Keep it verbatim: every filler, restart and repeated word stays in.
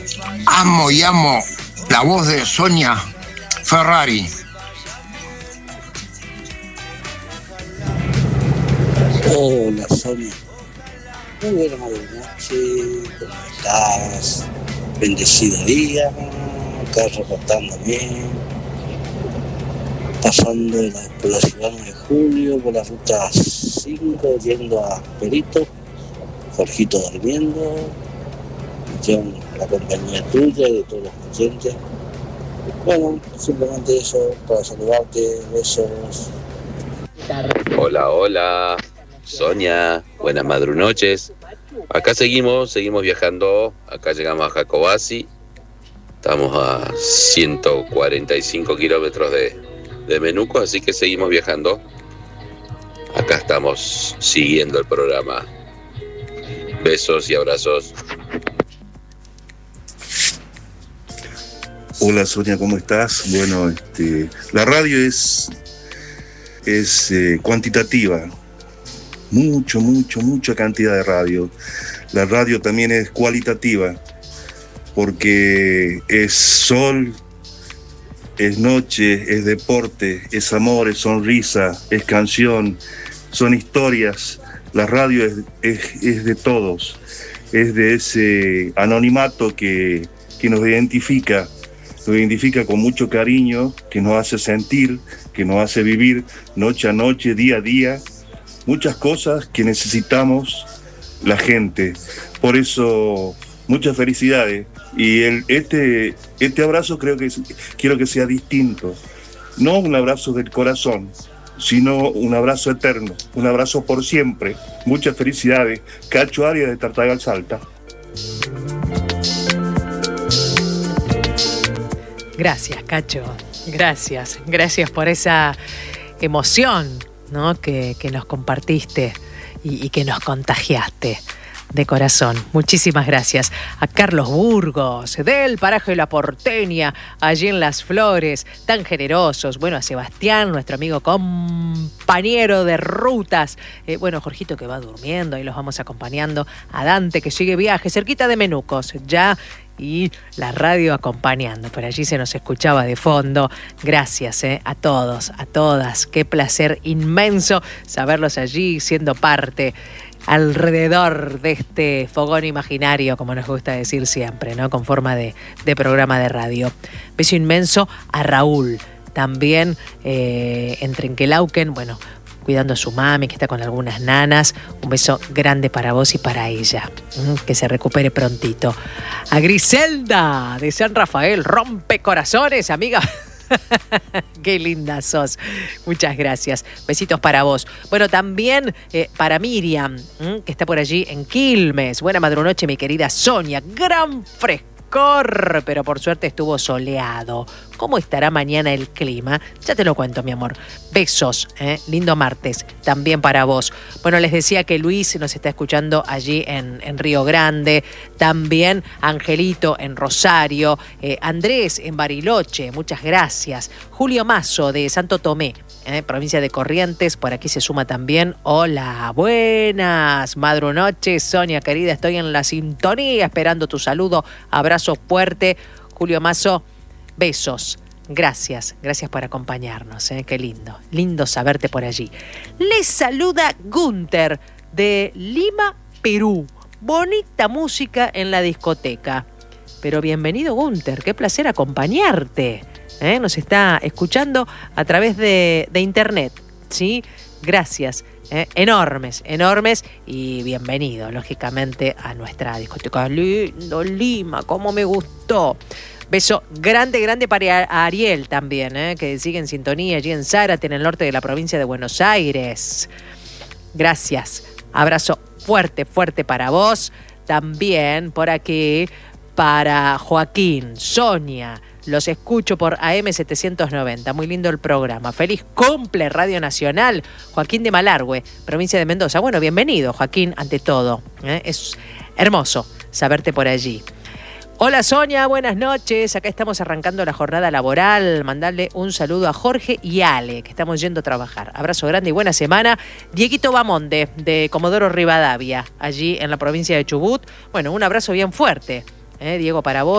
amo y amo la voz de Sonia Ferrari. Hola Sonia, muy buena noche, ¿cómo estás? Bendecido día, acá reportándome, pasando de la, por la ciudad de Julio, por la ruta cinco, yendo a Perito, Jorgito durmiendo, John, la compañía tuya y de todos los oyentes. Bueno, simplemente eso, para saludarte, besos. Hola, hola. Sonia, buenas madrunoches. Acá seguimos, seguimos viajando. Acá llegamos a Jacobasi. Estamos a ciento cuarenta y cinco kilómetros de, de Menuco, así que seguimos viajando. Acá estamos siguiendo el programa. Besos y abrazos. Hola Sonia, ¿cómo estás? Bueno, este, la radio es, es eh, cuantitativa. Mucho, mucho, mucha cantidad de radio. La radio también es cualitativa, porque es sol, es noche, es deporte, es amor, es sonrisa, es canción, son historias. La radio es, es, es de todos, es de ese anonimato que, que nos identifica, nos identifica con mucho cariño, que nos hace sentir, que nos hace vivir noche a noche, día a día, muchas cosas que necesitamos la gente. Por eso, muchas felicidades. Y el, este, este abrazo creo que es, quiero que sea distinto. No un abrazo del corazón, sino un abrazo eterno, un abrazo por siempre. Muchas felicidades. Cacho Arias de Tartagal, Salta. Gracias, Cacho. Gracias. Gracias por esa emoción, ¿no? que, que nos compartiste y, y que nos contagiaste de corazón. Muchísimas gracias a Carlos Burgos del paraje La Porteña, allí en Las Flores, tan generosos. Bueno, a Sebastián, nuestro amigo compañero de rutas. Eh, bueno, Jorgito que va durmiendo, ahí los vamos acompañando. A Dante que sigue viaje cerquita de Menucos, ya. Y la radio acompañando, por allí se nos escuchaba de fondo. Gracias eh, a todos, a todas. Qué placer inmenso saberlos allí siendo parte alrededor de este fogón imaginario, como nos gusta decir siempre, ¿no? Con forma de, de programa de radio. Beso inmenso a Raúl, también eh, en Trenquelauquen, bueno, cuidando a su mami, que está con algunas nanas. Un beso grande para vos y para ella. Que se recupere prontito. A Griselda de San Rafael, rompe corazones, amiga. Qué linda sos. Muchas gracias. Besitos para vos. Bueno, también eh, para Miriam, ¿m? que está por allí en Quilmes. Buena madrunoche, mi querida Sonia. Gran frescor, pero por suerte estuvo soleado. ¿Cómo estará mañana el clima? Ya te lo cuento, mi amor. Besos, ¿eh? Lindo martes, también para vos. Bueno, les decía que Luis nos está escuchando allí en, en Río Grande, también Angelito en Rosario, eh, Andrés en Bariloche, muchas gracias. Julio Mazo de Santo Tomé, ¿eh? provincia de Corrientes, por aquí se suma también. Hola, buenas madrunoches, Sonia querida, estoy en la sintonía esperando tu saludo. Abrazo fuerte, Julio Mazo. Besos, gracias, gracias por acompañarnos, ¿eh? Qué lindo, lindo saberte por allí. Les saluda Gunter de Lima, Perú. Bonita música en la discoteca. Pero bienvenido, Gunter, qué placer acompañarte. ¿Eh? Nos está escuchando a través de, de internet, ¿sí? Gracias. Eh, enormes, enormes y bienvenido, lógicamente, a nuestra discoteca. Lindo, Lima, cómo me gustó. Beso grande, grande para Ariel también, eh, que sigue en sintonía allí en Zárate, en el norte de la provincia de Buenos Aires. Gracias. Abrazo fuerte, fuerte para vos. También por aquí para Joaquín, Sonia. Los escucho por A M setecientos noventa. Muy lindo el programa. Feliz cumple, Radio Nacional. Joaquín de Malargüe, provincia de Mendoza. Bueno, bienvenido, Joaquín, ante todo. ¿eh? Es hermoso saberte por allí. Hola Sonia, buenas noches. Acá estamos arrancando la jornada laboral. Mandarle un saludo a Jorge y Ale, que estamos yendo a trabajar. Abrazo grande y buena semana. Dieguito Bamonde, de Comodoro Rivadavia, allí en la provincia de Chubut. Bueno, un abrazo bien fuerte, ¿eh? Diego, para vos.